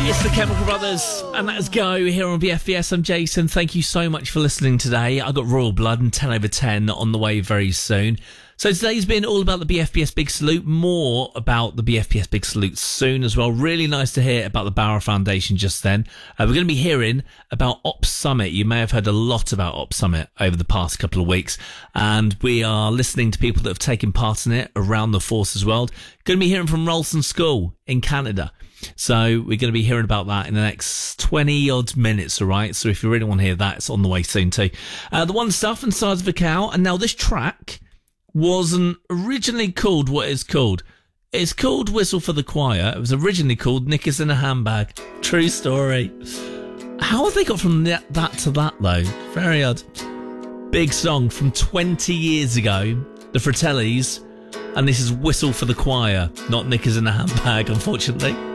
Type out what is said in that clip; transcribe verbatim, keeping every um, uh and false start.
It's the Chemical Brothers, and that's Go here on B F B S. I'm Jason. Thank you so much for listening today. I got Royal Blood and ten over ten on the way very soon. So today's been all about the B F B S Big Salute, more about the B F B S Big Salute soon as well. Really nice to hear about the Barra Foundation just then. Uh, we're going to be hearing about Ops Summit. You may have heard a lot about Ops Summit over the past couple of weeks, and we are listening to people that have taken part in it around the force as well. Going to be hearing from Ralston School in Canada. So we're going to be hearing about that in the next twenty odd minutes, all right? So if you really want to hear that, it's on the way soon too. Uh, the One Stuff and Size of a Cow. And now this track wasn't originally called what it's called. It's called Whistle for the Choir. It was originally called Knickers in a Handbag. True story. How have they got from that, that to that, though? Very odd. Big song from twenty years ago. The Fratellis. And this is Whistle for the Choir, not Knickers in a Handbag, unfortunately.